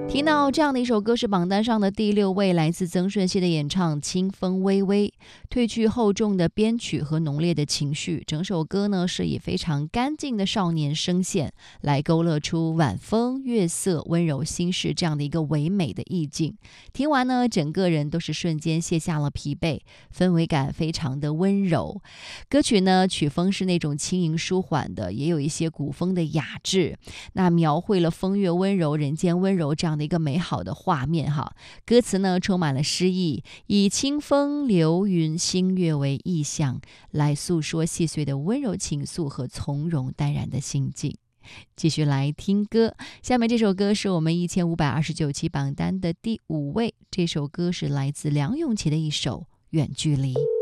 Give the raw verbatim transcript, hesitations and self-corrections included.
听到这样的一首歌是榜单上的第六位，来自曾舜晞的演唱《清风微微》，褪去厚重的编曲和浓烈的情绪，整首歌呢是以非常干净的少年声线来勾勒出晚风、月色、温柔心事这样的一个唯美的意境。听完呢，整个人都是瞬间卸下了疲惫，氛围感非常的温柔。歌曲呢曲风是那种轻盈舒缓的，也有一些古风的雅致，那描绘了风月温柔、人间温柔这样的一个美好的画面哈。歌词呢充满了诗意，以清风、流云、星月为意象，来诉说细碎的温柔情愫和从容淡然的心境。继续来听歌，下面这首歌是我们一千五百二十九期榜单的第五位，这首歌是来自梁咏琪的一首《远距离》。